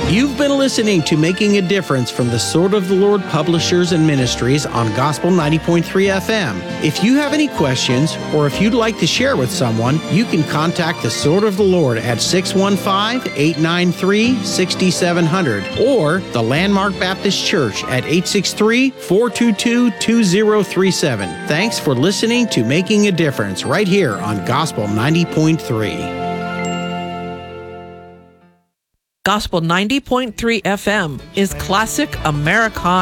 You've been listening to Making a Difference from the Sword of the Lord Publishers and Ministries on Gospel 90.3 FM. If you have any questions or if you'd like to share with someone, you can contact the Sword of the Lord at 615-893-6700 or the Landmark Baptist Church at 863-422-2037. Thanks for listening to Making a Difference right here on Gospel 90.3. Gospel 90.3 FM is classic Americana.